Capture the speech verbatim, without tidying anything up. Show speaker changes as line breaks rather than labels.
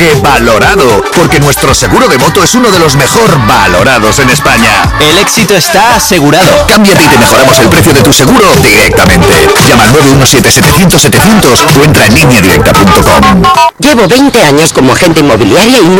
valorado, porque nuestro seguro de moto es uno de los mejor valorados en España.
El éxito está asegurado.
Cámbiate y te mejoramos el precio de tu seguro directamente. Llama al nueve uno siete setecientos setecientos o entra en línea directa punto com.
Llevo veinte años como agente inmobiliaria y